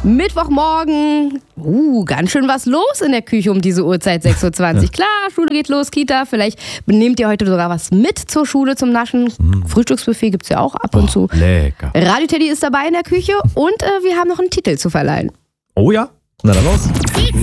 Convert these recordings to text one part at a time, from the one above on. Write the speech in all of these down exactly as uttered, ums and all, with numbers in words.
Mittwochmorgen. Uh, ganz schön was los in der Küche um diese Uhrzeit, sechs Uhr zwanzig. Ja. Klar, Schule geht los, Kita. Vielleicht nehmt ihr heute sogar was mit zur Schule zum Naschen. Mm. Frühstücksbuffet gibt's ja auch ab und oh, zu. Lecker. Radio Teddy ist dabei in der Küche und äh, wir haben noch einen Titel zu verleihen. Oh ja? Na dann los.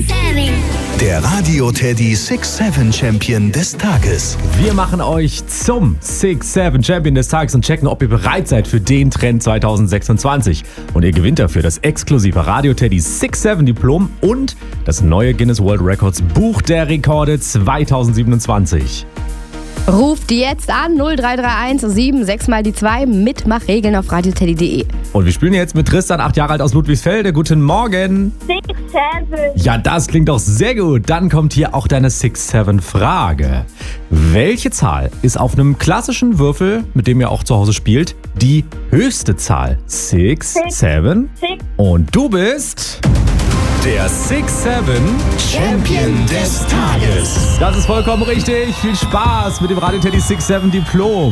Der Radio Teddy six seven Champion des Tages. Wir machen euch zum six seven Champion des Tages und checken, ob ihr bereit seid für den Trend zwanzig sechsundzwanzig. Und ihr gewinnt dafür das exklusive Radio Teddy six seven Diplom und das neue Guinness World Records Buch der Rekorde zwanzig siebenundzwanzig. Ruft jetzt an null drei drei eins sieben sechs mal die zwei. Mitmachregeln auf radio teddy punkt de. Und wir spielen jetzt mit Tristan, acht Jahre alt aus Ludwigsfelde. Guten Morgen. six seven. Ja, das klingt doch sehr gut. Dann kommt hier auch deine six seven Frage. Welche Zahl ist auf einem klassischen Würfel, mit dem ihr auch zu Hause spielt, die höchste Zahl? six, seven. Und du bist... der six seven Champion des Tages. Das ist vollkommen richtig. Viel Spaß mit dem Radio Teddy six seven Diplom.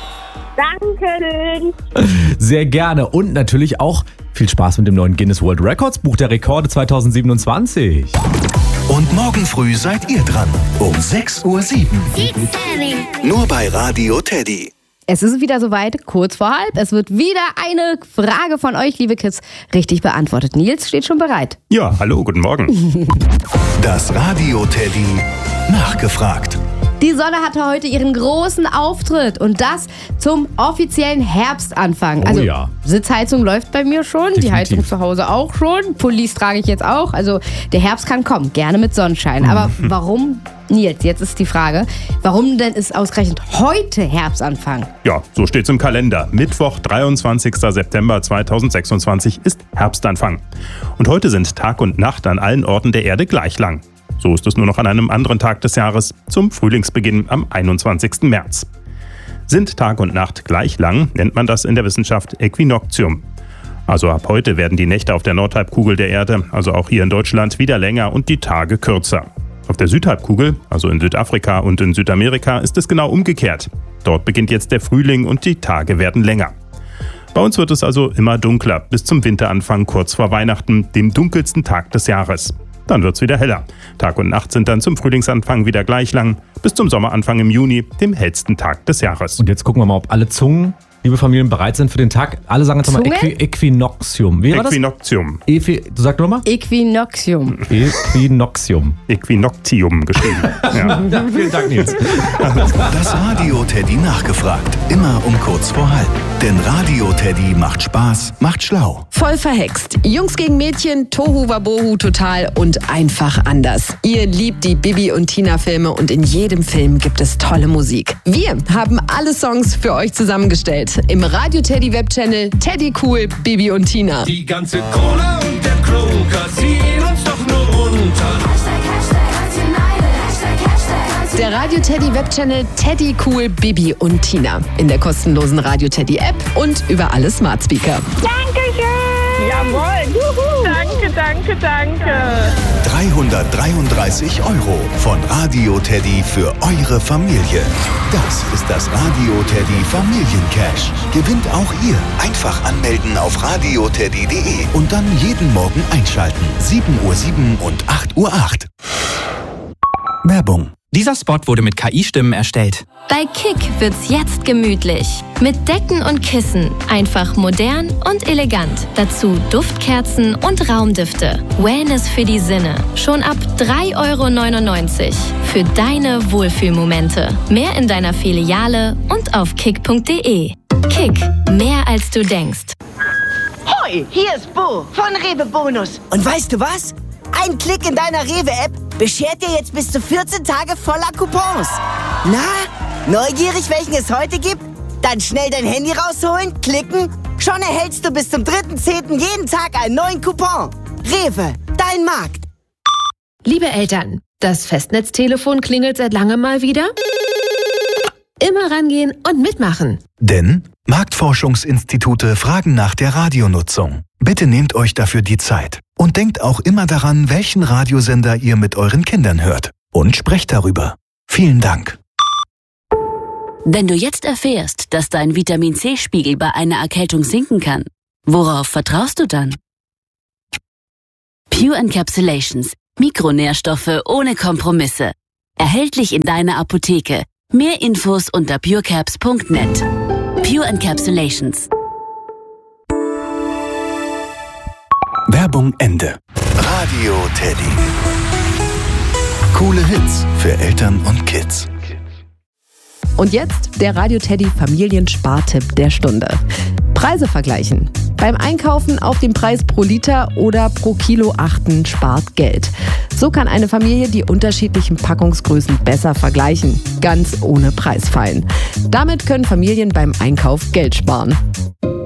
Danke. Sehr gerne. Und natürlich auch viel Spaß mit dem neuen Guinness World Records Buch der Rekorde zwanzig siebenundzwanzig. Und morgen früh seid ihr dran. Um sechs Uhr sieben. Nur bei Radio Teddy. Es ist wieder soweit, kurz vor halb. Es wird wieder eine Frage von euch, liebe Kids, richtig beantwortet. Nils steht schon bereit. Ja, hallo, guten Morgen. Das Radio Teddy nachgefragt. Die Sonne hatte heute ihren großen Auftritt und das zum offiziellen Herbstanfang. Oh, also ja. Sitzheizung läuft bei mir schon, Definitiv. Die Heizung zu Hause auch schon, Pullis trage ich jetzt auch. Also der Herbst kann kommen, gerne mit Sonnenschein. Aber warum, Nils, jetzt ist die Frage, warum denn ist ausgerechnet heute Herbstanfang? Ja, so steht's im Kalender. Mittwoch, dreiundzwanzigster September zweitausendsechsundzwanzig ist Herbstanfang. Und heute sind Tag und Nacht an allen Orten der Erde gleich lang. So ist es nur noch an einem anderen Tag des Jahres, zum Frühlingsbeginn am einundzwanzigsten März. Sind Tag und Nacht gleich lang, nennt man das in der Wissenschaft Äquinoktium. Also ab heute werden die Nächte auf der Nordhalbkugel der Erde, also auch hier in Deutschland, wieder länger und die Tage kürzer. Auf der Südhalbkugel, also in Südafrika und in Südamerika, ist es genau umgekehrt. Dort beginnt jetzt der Frühling und die Tage werden länger. Bei uns wird es also immer dunkler, bis zum Winteranfang kurz vor Weihnachten, dem dunkelsten Tag des Jahres. Dann wird's wieder heller. Tag und Nacht sind dann zum Frühlingsanfang wieder gleich lang, bis zum Sommeranfang im Juni, dem hellsten Tag des Jahres. Und jetzt gucken wir mal, ob alle Zungen, liebe Familien, bereit sind für den Tag. Alle sagen jetzt mal Äqui- Äquinoktium. Wie war das? Äquinoktium. Equi- du sag nur mal? Äquinoktium. Äquinoktium. Äquinoktium geschrieben. Ja. Ja, vielen Dank, Nils. Das Radio Teddy nachgefragt. Immer um kurz vor halb. Denn Radio Teddy macht Spaß, macht schlau. Voll verhext. Jungs gegen Mädchen, Tohu Wabohu total und einfach anders. Ihr liebt die Bibi und Tina Filme und in jedem Film gibt es tolle Musik. Wir haben alle Songs für euch zusammengestellt. Im Radio Teddy Webchannel Teddy Cool, Bibi und Tina. Die ganze Cola und der Kroker ziehen uns doch nur runter. Der Radio Teddy Webchannel Teddy Cool, Bibi und Tina. In der kostenlosen Radio Teddy App und über alle Smart Speaker. Dankeschön. Jawohl. Juhu. Danke, danke, danke. dreihundertdreiunddreißig Euro von Radio Teddy für eure Familie. Das ist das Radio Teddy Familiencash. Gewinnt auch ihr. Einfach anmelden auf radio teddy punkt de und dann jeden Morgen einschalten. sieben Uhr sieben und acht Uhr acht. Werbung. Dieser Spot wurde mit K I-Stimmen erstellt. Bei Kick wird's jetzt gemütlich. Mit Decken und Kissen. Einfach modern und elegant. Dazu Duftkerzen und Raumdüfte. Wellness für die Sinne. Schon ab drei Euro neunundneunzig. Für deine Wohlfühlmomente. Mehr in deiner Filiale und auf kick punkt de. Kick. Mehr als du denkst. Hoi, hier ist Bo von Rewe Bonus. Und weißt du was? Ein Klick in deiner Rewe-App beschert dir jetzt bis zu vierzehn Tage voller Coupons. Na, neugierig, welchen es heute gibt? Dann schnell dein Handy rausholen, klicken. Schon erhältst du bis zum dritten zehnten jeden Tag einen neuen Coupon. Rewe, dein Markt. Liebe Eltern, das Festnetztelefon klingelt seit langem mal wieder. Immer rangehen und mitmachen. Denn Marktforschungsinstitute fragen nach der Radionutzung. Bitte nehmt euch dafür die Zeit. Und denkt auch immer daran, welchen Radiosender ihr mit euren Kindern hört. Und sprecht darüber. Vielen Dank. Wenn du jetzt erfährst, dass dein Vitamin-C-Spiegel bei einer Erkältung sinken kann, worauf vertraust du dann? Pure Encapsulations. Mikronährstoffe ohne Kompromisse. Erhältlich in deiner Apotheke. Mehr Infos unter purecaps punkt net. Pure Encapsulations. Werbung Ende. Radio Teddy. Coole Hits für Eltern und Kids. Und jetzt der Radio Teddy Familienspartipp der Stunde. Preise vergleichen. Beim Einkaufen auf den Preis pro Liter oder pro Kilo achten spart Geld. So kann eine Familie die unterschiedlichen Packungsgrößen besser vergleichen, ganz ohne Preisfallen. Damit können Familien beim Einkauf Geld sparen.